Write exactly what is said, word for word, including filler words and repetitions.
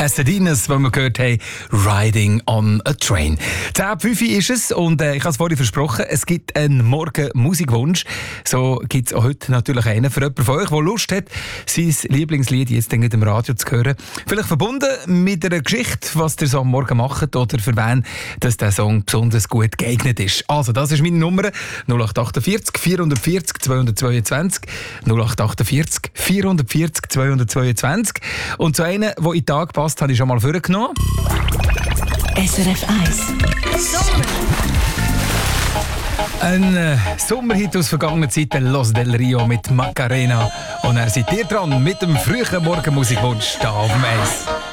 Sedinas, wo wir gehört haben, Riding on a Train. zehn fünf ist es und äh, ich habe es vorhin versprochen, es gibt einen Morgen-Musikwunsch. So gibt es auch heute natürlich einen für jemanden von euch, der Lust hat, sein Lieblingslied jetzt im Radio zu hören. Vielleicht verbunden mit einer Geschichte, was ihr so am Morgen macht oder für wen dass der Song besonders gut geeignet ist. Also, das ist meine Nummer null acht achtundvierzig vierhundertvierzig zweihundertzweiundzwanzig null acht achtundvierzig vierhundertvierzig zweihundertzweiundzwanzig. Und zu einem, der in den Tag passt, habe ich schon mal vorgenommen. S R F eins. Sommer. Ein äh, Sommerhit aus vergangenen Zeiten, Los del Rio mit Macarena. Und er seid ihr dran mit dem frühen Morgenmusikwunsch hier auf dem Eis.